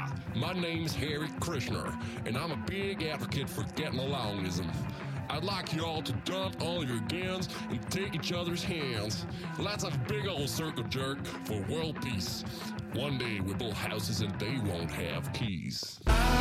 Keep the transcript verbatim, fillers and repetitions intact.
My name's Harry Krishner, and I'm a big advocate for getting alongism. I'd like you all to dump all your guns and take each other's hands. Let's have a big old circle jerk for world peace. One day we'll build houses and they won't have keys.